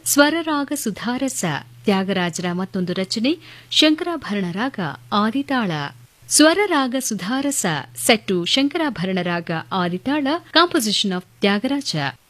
ಸ್ವರರಾಗ ಸುಧಾರಸ ತ್ಯಾಗರಾಜರ ಮತ್ತೊಂದು ರಚನೆ ಶಂಕರಾಭರಣ ರಾಗ ಆದಿತಾಳ. ಸ್ವರರಾಗ ಸುಧಾರಸ ಸೆಟ್ಟು ಶಂಕರಾಭರಣ ರಾಗ ಆದಿತಾಳ, ಕಾಂಪೋಸಿಷನ್ ಆಫ್ ತ್ಯಾಗರಾಜ.